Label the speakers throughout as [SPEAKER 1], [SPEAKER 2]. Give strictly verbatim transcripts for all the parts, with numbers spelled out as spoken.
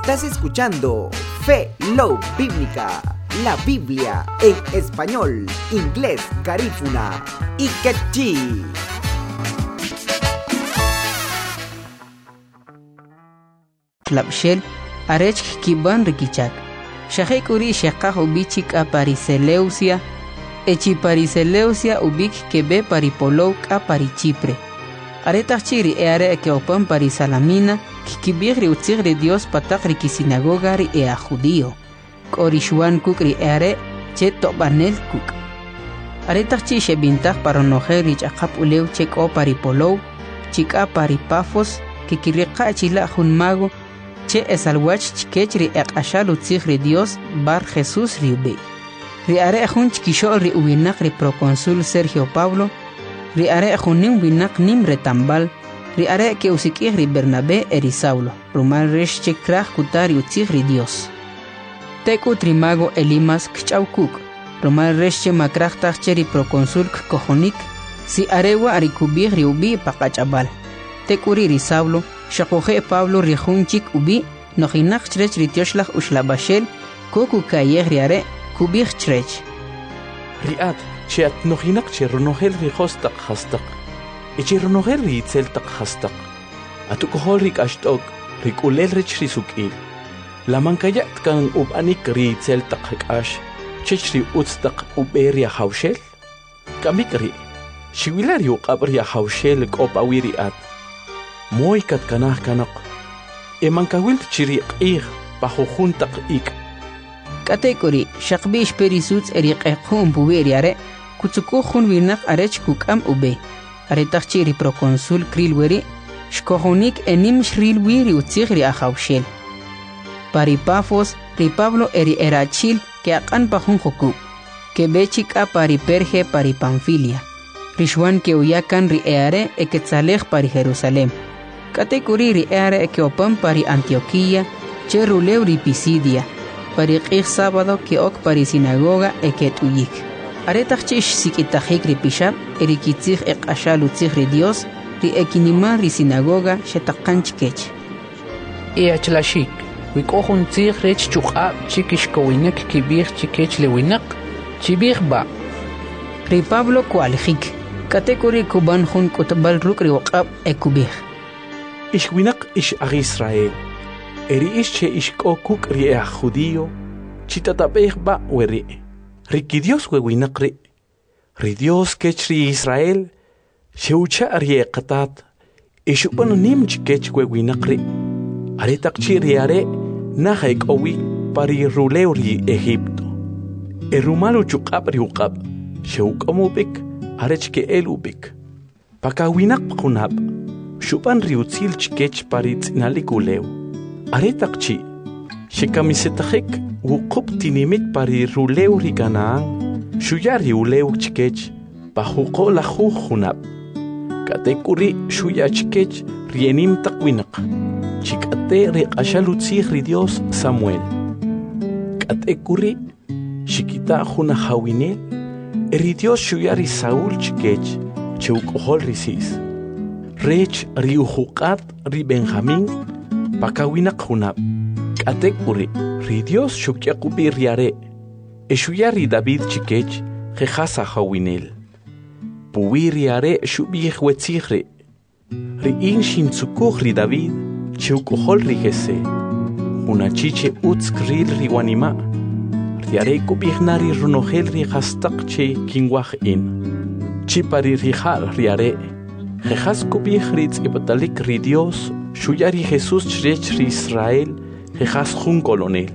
[SPEAKER 1] Estás escuchando Fe Love Bíblica, la Biblia en español, inglés, garífuna y quechí.
[SPEAKER 2] Klapshel arech kiban rikichak. Shahek uri shekah ubichik a Pariseleusia, echi Pariseleusia ubik kebe paripolouk a Parichipre. Aretach chiri e are ke opan Parisalamina, kikibigri utzigri Dios patakri ki sinagogari e a judío. Korishuan kukri e are che tobanel kuk. Aretach chi shebintach paronojeri chakap uleu chek o paripolou, chika paripafos, kikirika chila junmago, che esalwach chikechri e ashal utzigri Dios bar Jesús riube. Ri are jun chikishol ri ubinak ri proconsul Sergio Pablo, ri are junim winak nim retambal, ri are ke usikih ri Bernabé eri Saulo, rumal resh chekrach kutari utzigri Dios. Teku trimago elimas kchaukuk, rumal resh che makrach tacheri proconsul kojonik, si arewa arikubih ri ubi pakachabal. Tekuri ri Saulo, shakoje Pablo rihunchik ubi, nojinak chrech ritioslach ushlabashel, koku kayeh riare, kubih chrech.
[SPEAKER 3] Riat, chiat nojinak chernohel rihostak hastak, echernohel ritzeltak hastak, atukohol rik ashtok, rik ulel rich risukil. La mankayat kan ubanik ritzeltak hakash, chechri utstak uberia haushel? Kamikri, shiwilari ukabria haushel kopawiri at. Moy kat kanah kanak e mankawil chiri qih pajujuntaq ik
[SPEAKER 2] katekori shaqbish perisuts eriq eqhum buweriare kutsuku khun winak arech kukam ube aretach chiri proconsul krilweri shkohonik enim shril wiri utsighri ahawshel paripafos ri Pablo eri erachil ke aqan pajun joku ke bechik a pari Perge pari Panfilia rishwan ke uyakan ri eare e ketzalej pari Jerusalem. Katekuriri era que opan pari Antioquía, cheruleu ri Pisidia, pari qih sábado que ok pari sinagoga e que tuyik. Aretachich sikitahik ri pishab, erikitzig ek ashalutzig ri Dios, ri ekinima ri sinagoga shetakanchkech.
[SPEAKER 4] E achlashik, wikohun tzig rech chukab chikish kowinek kibir chikech lewinak, chibir ba.
[SPEAKER 2] Ri Pablo kualijik, katekuri kuban hun kutabal ruk ri waqab e kubir.
[SPEAKER 3] Ish winak ish ag Israel, eri ish che ish kokuk ri ag judío, chitatapeh ba weri, riki Dios we winak ri, ri Dios kech ri Israel, sheucha ri eqatat, ish upan nim chikech we winak ri, aretak chi ri are, nahaik owi pari ruleu ri Egipto, erumalu chukab ri uqab, sheuk omubik, arechke el ubik, paka winak kunab, Shupan riutzil chikech paritz inaliguleu. Aretak chi, shekamisetahek wukup tinimit pari ruleu riganaan, shuyari uleu chikech, pahuko lahu hunab. Katekuri shuya chikech rienim takwinak, chikate riqashalutzig ri Dios Samuel. Katekuri shikita hunahawinel, eri Dios shuyari Saúl chikech, cheukohol risis. Rech ri ujuqat ri Benjamín pakawinak hunab katekuri ri Dios shukyakubi riare eshuya ri David chikech jehasa hawinel puwi riare shubih wetzigre ri inshin tsukuh ri David cheukuhol ri Jese unachiche utzkril ri wanima riare kubihnari runohel ri hastak che kingwah in chipari ri hal riare Jejas kubih ritz ibetalik ri Dios, shuyari Jesús chrech ri Israel, jejas jun colonel.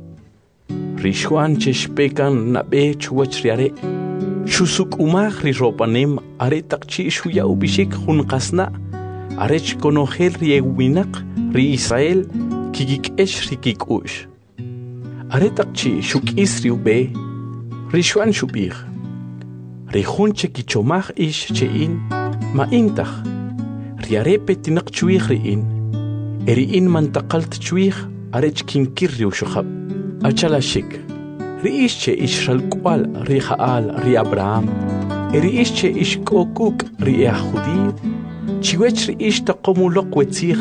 [SPEAKER 3] Rishuan cheshpekan nabe chuach riare, shusuk umach ri ropanem, aretak chi shuya ubishik jun qasna, arech konogel ri ewinak ri Israel, kigik esh ri kikush. Aretak chi shuk isri ube, rishuan shubih. Rihun chekichomach ish chein, ma intach, riare petinak chuich riin, eriin mantaqalt chuich, arech kinkirri ushukhab, achalashik, riische ishral kwal ri Jaal ri Abraham, eriische ish kokuk ri Yahudi, chiwech riish taqomulok wetzich